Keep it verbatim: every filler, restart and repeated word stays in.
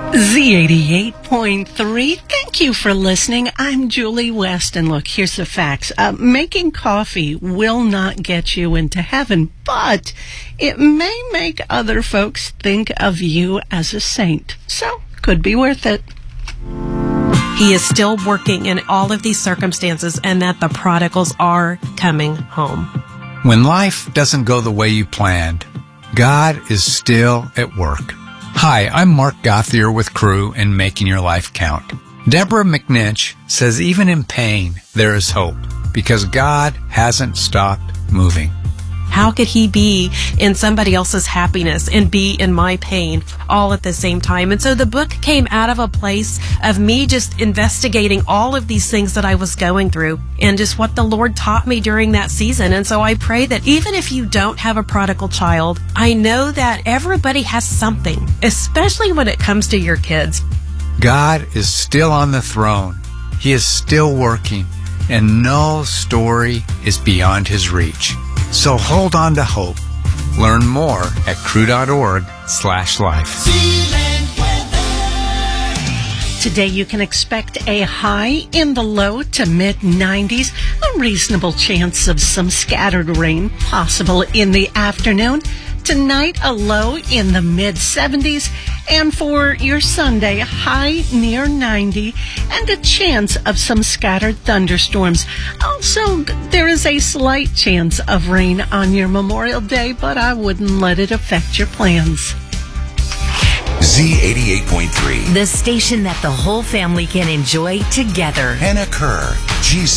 Z eighty-eight point three, thank you for listening. I'm Julie West, and look, here's the facts. Uh, making coffee will not get you into heaven, but it may make other folks think of you as a saint. So, could be worth it. He is still working in all of these circumstances, and that the prodigals are coming home. When life doesn't go the way you planned, God is still at work. Hi, I'm Mark Gothier with Crew in Making Your Life Count. Deborah McNinch says even in pain, there is hope because God hasn't stopped moving. How could he be in somebody else's happiness and be in my pain all at the same time? And so the book came out of a place of me just investigating all of these things that I was going through and just what the Lord taught me during that season. And so I pray that even if you don't have a prodigal child, I know that everybody has something, especially when it comes to your kids. God is still on the throne. He is still working, and no story is beyond his reach. So hold on to hope. Learn more at crew.org slash life. Today you can expect a high in the low to mid nineties, a reasonable chance of some scattered rain possible in the afternoon. Tonight, a low in the mid seventies, and for your Sunday, high near ninety, and a chance of some scattered thunderstorms. Also, there is a slight chance of rain on your Memorial Day, but I wouldn't let it affect your plans. Z eighty-eight point three. The station that the whole family can enjoy together. Hannah Kerr, Jesus.